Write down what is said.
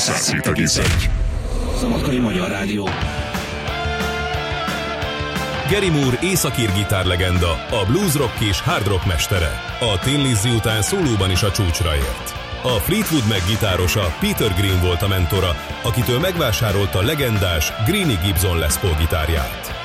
107,1. Szabadkai Magyar Rádió. Gary Moore északír gitárlegenda, a blues rock és hard rock mestere. A Thin Lizzy után szólóban is a csúcsra ért. A Fleetwood Mac gitárosa Peter Green volt a mentora, akitől megvásárolta legendás Greenie Gibson Les Paul gitárját.